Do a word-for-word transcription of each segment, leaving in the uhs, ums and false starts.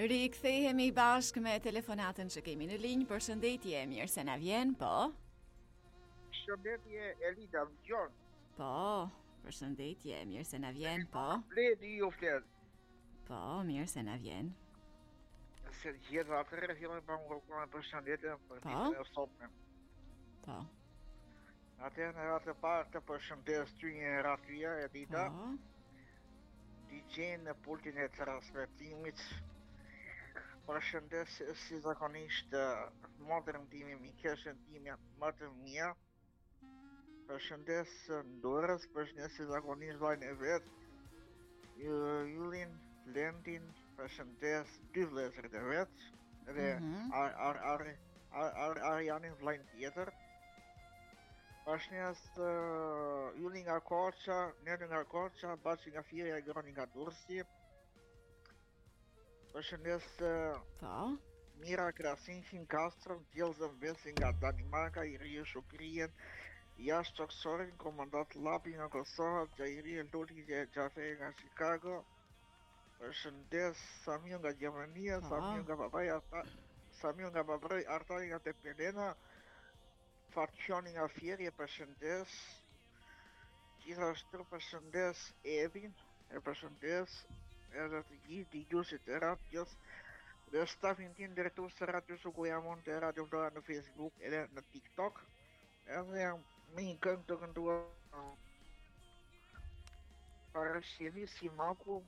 Rikthehemi bashkë me telefonatën që kemi në linjë. Përshëndetje, mirë se na vjen, po. Përshëndetje Elida, më dëgjon? Po, përshëndetje, mirë se na vjen, po. Bledi ju flet. Po, mirë se na vjen. Se gjithë atëre fillojnë pa më kërkuar përshëndetje për ditën e sotme. Po. Atë në ratë parë të përshëndes ty një ratyja, Elida. Po. Di gjenë në pultin e transmetimit. Përshëndes si zakonisht motërën time, mikeshën time më të mia. Përshëndes Ndorës, përshëndes si zakonisht vllajën e vet. Yllin, Lendin, përshëndes dy vëllezërit e vet dhe ar ar ar ar ar Arjanin vllajën tjetër. Përshëndes Yllin nga Korça, Neri nga Korça, Baçi nga Firja e Groni nga Durrësi. Përshëndes Po. Mira Krasinfin Castro, Gjelzën Vesi nga Danimarka, Irije Shukrien, Jash Çoksorin, Komandant Lapi nga Kosova, Xhairi Luli Xhaferi nga Chicago. Përshëndes Samir nga Gjermania, Samir nga Babai, Samir nga Babai, Artari nga Tepelena, Facioni nga Fierje, përshëndes. Gjithashtu përshëndes Evin, e përshëndes edhe të gjithë dëgjuesit e radios dhe stafin tim drejtues të radios ku jam unë të Radio Vlora në Facebook edhe në TikTok. Edhe me një këngë të kënduar Parashiri si maku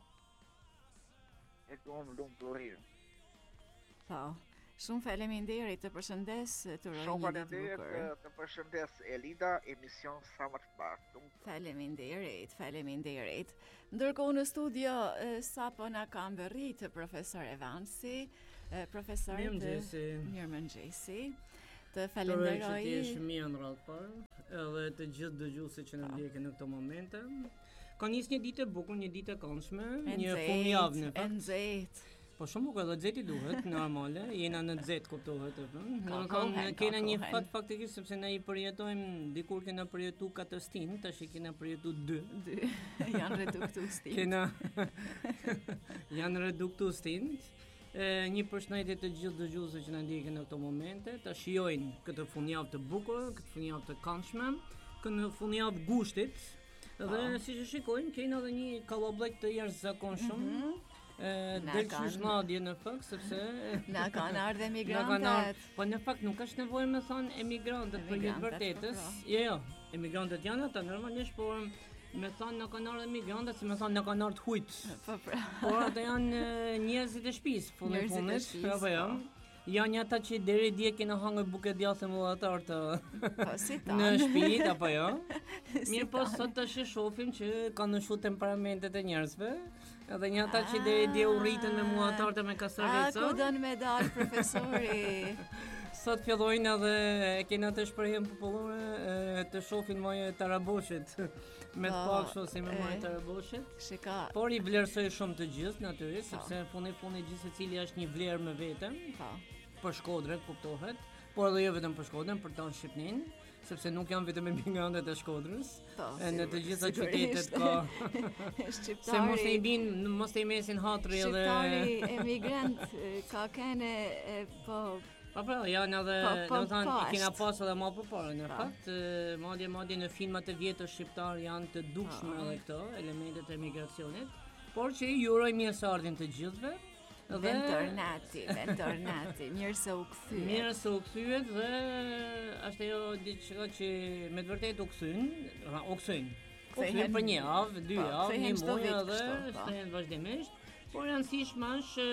e duam lumë të rrirë. Po. Shumë faleminderit, të përshëndes, të uroj një ditë bukur. Shumë faleminderit, të përshëndes Elida, emision sa më të bashkë. Faleminderit, faleminderit. Ndërkohë në studio sapo na ka mbërrit profesor Evansi, profesor të Mirëmëngjesi. Të falenderoj. Të që ti është mirë në radhë parë, edhe të gjithë dëgjuesit që në ndjekin në këto momente. Ka nisë një ditë e bukur, një ditë e këndshme, një fundjavë në fakt. E nxehtë. Po shumë bukur, edhe xheti duhet, normale, jena në xhet kuptohet apo. Domethënë kena një fat faktikisht sepse ne i përjetojmë, dikur kena përjetu katër stin, tash i kena përjetu dy. Dy. Janë reduktu stin. Kena janë reduktu stin. E, një përshëndetje të gjithë dëgjuesve që na ndjekin në këto momente, ta shijojnë këtë fundjavë të bukur, këtë fundjavë të këndshme, këtë fundjavë gushtit. Dhe siç e shikojmë, kena edhe një kallabllek të jashtëzakonshëm. Mm-hmm. Del qysh madje në fakt, sepse na kanë ardhur emigrantët. Po në fakt nuk është nevojë me thonë emigrantët për një vërtetës. Jo, jo, emigrantët janë ata normalisht, por me thonë na kanë ardhur emigrantët, si me thonë na kanë ardhur hujt. Po pra. Por ata janë njerëzit e shtëpisë, fundit fundit, apo jo? Janë ata që deri dje kena hangër buke djathtë mëdhatar të në shtëpi apo jo? Mirë, po sot tash e shohim që kanë ndryshuar temperamentet e njerëzve. Edhe një ata që deri dje u rritën me mullatar të me kasaveca. A ku don me dal profesori? Sot fillojnë edhe e kena të shprehjen popullore të shohin mojë taraboshit. Me të pak kështu si me mojë taraboshit. Shika. Por i vlerësoj shumë të gjithë natyrisht, sepse në fundi fundi gjithë secili është një vlerë me veten. Po. Për Shkodrën kuptohet, por edhe jo vetëm për Shkodrën, për tonë Shqipërinë, sepse nuk janë vetëm emigrantët e Shkodrës. Po, në të gjitha qytetet ka shqiptari. Se mos e bin, mos e mesin hatri edhe shqiptari emigrant ka kene po Po po, janë edhe, po, do të thonë, i kena pas edhe më përpara në po. fakt, madje madje në filmat e vjetër shqiptar janë të dukshme edhe këto elementet e emigracionit, por që ju uroj mirëseardhjen të gjithëve. Bentornati, bentornati, mirë se u kthyet. Mirë se u kthyet dhe është ajo diçka që me të vërtetë u kthyn, u kthyn. U kthyn për një javë, dy javë, një muaj edhe kthehen vazhdimisht, por rëndësishme është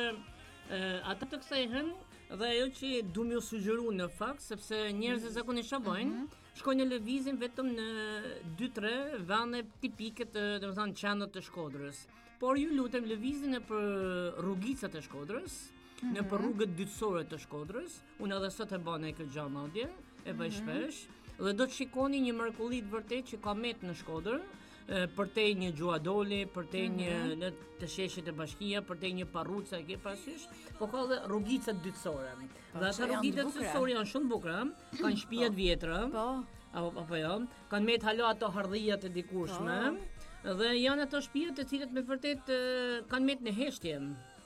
ata të kthehen dhe ajo që du m'ju sugjeru në fakt, sepse njerëzit zakonisht çfarë bëjnë, shkojnë në lëvizjen vetëm në dy tre vende tipike të, domethënë, qendrës të Shkodrës. Por ju lutem lëvizjen nëpër rrugicat e Shkodrës, mm-hmm. nëpër rrugët dytësore të Shkodrës. Unë edhe sot e bën këtë gjë madje, e bëj shpesh, dhe do të shikoni një mrekulli të vërtetë që ka met në Shkodër. Përtej një gjuadoli, përtej një në të sheshit e bashkia, përtej një parruca e ke parasysh, po ka edhe rrugicat dytësore. Dhe ata rrugicat dytësore janë shumë bukura, kanë shtëpia të vjetra. Po. Apo apo jo, kanë me halo ato hardhijat e dikurshme. Dhe janë ato shtëpia të cilat me vërtet kanë me në heshtje.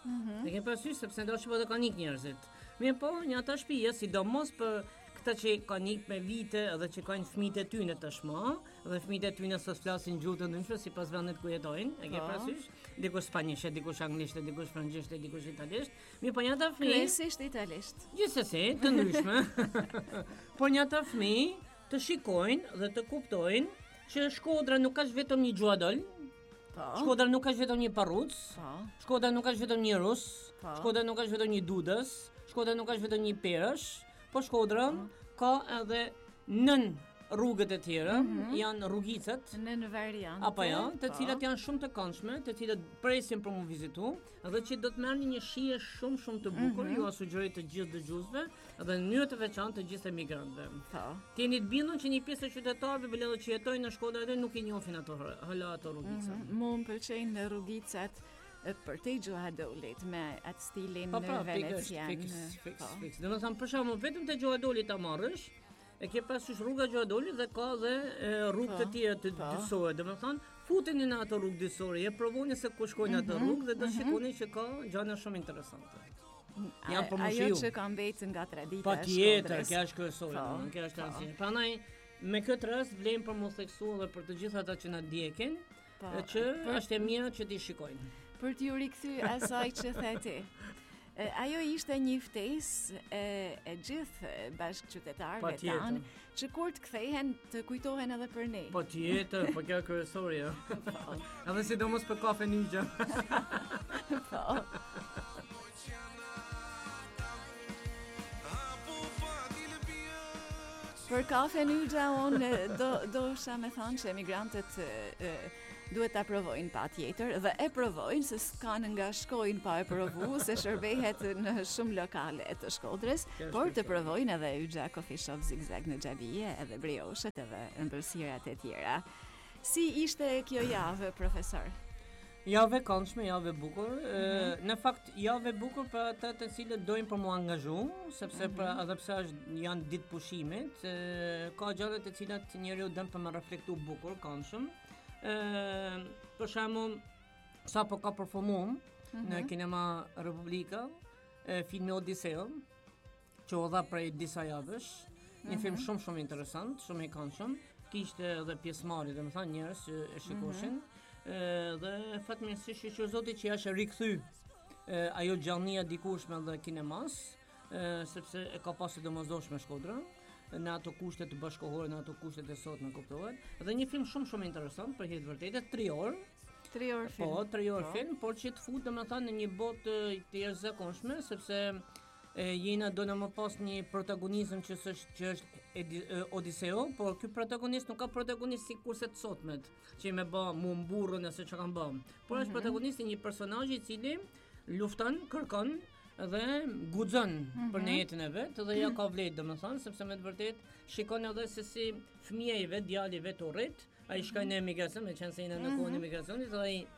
E ke parasysh sepse ndoshta po të kanë ikë njerëzit. Mirë po, një ata shtëpia, sidomos për këta që kanë ikë me vite edhe që kanë fëmijët e tyre tashmë, dhe fëmijët e tyre sot flasin gjuhë të ndryshme sipas vendit ku jetojnë, e ke parasysh? Dikush spanjisht, dikush anglisht, dikush francisht, dikush italisht. Mirë po një ata fëmijë. Kryesisht italisht. Gjithsesi, të ndryshme. Po një ata fëmijë të shikojnë dhe të kuptojnë që Shkodra nuk ka vetëm një gjuadol. Shkodra nuk ka vetëm një parruc. Shkodra nuk ka vetëm një rus. Shkodra nuk ka vetëm një dudës. Shkodra nuk ka vetëm një perësh. Po Shkodra ka edhe nën rrugët e tjera, mm-hmm. janë rrugicat, nën variante. Apo jo, të cilat janë shumë të këndshme, të cilat presin për mu vizitu, dhe që do të merrni një shije shumë shumë të bukur, mm-hmm. ju sugjeroj të gjithë dëgjuesve, dhe në mënyrë të veçantë të gjithë emigrantëve. Po. Tieni të bindur që një pjesë e qytetarëve bëllë që jetojnë në Shkodër edhe nuk i njohin ato hala ato rrugica. Mm-hmm. Mu më pëlqejnë rrugicat për te Gjohadolit me atë stilin pa, pa, venecian. Fix, fix, fix. Dhe më thamë për shembull vetëm te Gjohadolit ta marrësh, e ke parasysh rruga Gjohadolit dhe ka dhe rrugë të tjera të dyshore. Domethënë, futeni në ato rrugë dyshore, e provoni se ku shkojnë ato rrugë dhe do shikoni që ka gjëra shumë interesante. Janë për moshiu. Ajo që ka mbetur nga tradita e Patjetër, kjo është kryesore, kjo është rëndësishme. Prandaj me këtë rast vlen për mos theksu edhe për të gjithë ata që na ndjekin, që është e mirë që ti shikojnë. Për t'ju rikthy asaj që the ti. Ajo ishte një ftesë e, e gjithë bashkëqytetarëve tanë, që kur të kthehen të kujtohen edhe për ne. Po tjetër, po kjo kryesorja. Edhe sidomos për kafe Nyxha. Po. Për kafe Nyxha unë do do isha me thënë që emigrantët e, duhet ta provojnë patjetër dhe e provojnë se s'kan nga shkojnë pa e provu se shërbehet në shumë lokale të Shkodrës, por të provojnë edhe Yxha Coffee Shop Zigzag në Xhavije edhe brioshet edhe ëmbëlsirat e tjera. Si ishte kjo javë, profesor? Javë këndshme, javë bukur. Mm-hmm. Në fakt javë bukur për ata të cilët dojnë për mu angazhu, sepse mm-hmm. për edhe pse janë ditë pushimit, ka gjëra të cilat njeriu dën për më reflektu bukur, këndshëm. Uh, për shembull sa po ka performuar mm-hmm. në Kinema Republika uh, filmi Odiseo që u dha prej disa javësh, mm-hmm. një film shumë shumë interesant, shumë i këndshëm, kishte edhe pjesëmarrje, domethënë njerëz që e shikoshin, mm-hmm. uh, dhe fatmirësisht që zoti që ja është rikthy uh, ajo gjallënia dikushme dhe kinemas, uh, sepse e ka pasur domosdoshme Shkodra në ato kushte të bashkohore, në ato kushte të sot në kuptohet. Dhe një film shumë shumë interesant për hir të vërtetë, tre orë. tre orë film. Po, tre orë film, por që të fut domethënë në një botë të jashtëzakonshme, sepse e, jena do në më pas një protagonizëm që është që është edi, e, Odiseo, por ky protagonist nuk ka protagonist si kurse të sotmet, që i me bë mu mburrën ose çka kanë bë. Por mm-hmm. është protagonisti një personazh i cili lufton, kërkon dhe guxon mm-hmm. për në jetën e vet dhe ja ka vlerë domethënë sepse me të vërtetë shikon edhe se si fëmia i vet, djali i vet u rrit, ai shkoi në emigracion, me qenë se jena në kohën e emigracionit dhe ai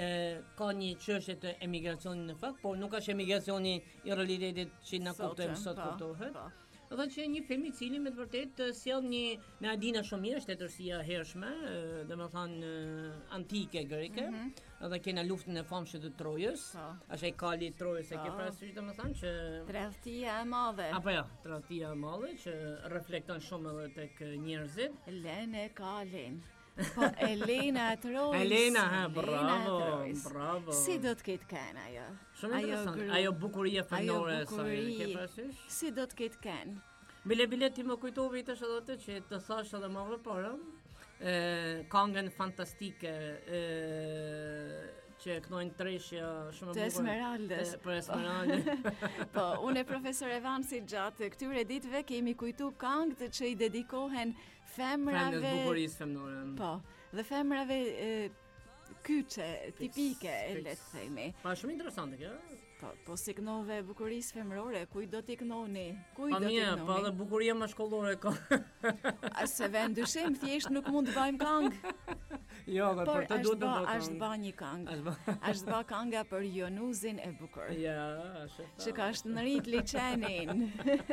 ka një çështje të emigracionit në fakt, por nuk është emigracioni i realitetit që na kuptojmë sot kuptohet. Dhe që një film i cili me të vërtetë sjell një në Adina shumë mirë, shtetërsia hershme, domethënë antike greke, mm-hmm. edhe kena luftën e famshme të Trojës. Është ai kali i Trojës, e ke parasysh domethënë që tradhtia e madhe. Apo jo, tradhtia e madhe që reflekton shumë edhe tek njerëzit. Lene kalin. Po Elena Trojës. Elena, ha, bravo, bravo. Si do të ketë kënë ajo? Shumë interesant. Ajo, ajo bukuria fenore e saj, ke parasysh? Si do të ketë kënë? Bile bile ti më kujtove tash edhe atë që të thash edhe më përpara, ë këngën fantastike ë që kënojnë treshja shumë bukur. Të Esmeraldës. Për Esmeraldë. Po, unë e profesor Evansi gjatë këtyre ditëve kemi kujtu këngët që i dedikohen femrave. Femrave bukurisë femnore. Po, dhe femrave e, kyçe, tipike, le të themi. Pa shumë interesante kjo. Po, po si kënove bukurisë femrore, kuj do t'i kënoni? Kuj pa do t'i kënoni? Pa dhe bukuria mashkullore ka. A se vend dyshim, thjesht nuk mund të bëjmë këngë. Jo, por, për të duhet të bëjmë. Por është ba një këngë. Është ba kënga për Jonuzin e bukur. Ja, është. Që ka shtënërit liçenin.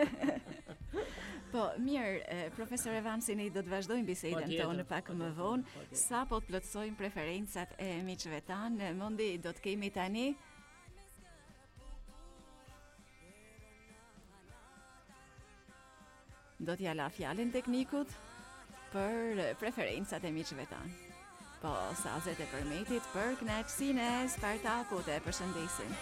Po, mirë, profesor Evansi, ne do të vazhdojmë bisedën tonë pak më vonë, sa po të plotësojmë preferencat e miqve tanë. Mundi do të kemi tani do t'ja la fjalën teknikut për preferencat e miqve tanë. Po, sazet e përmetit për kënaqësinë e Spartakut e përshëndesin.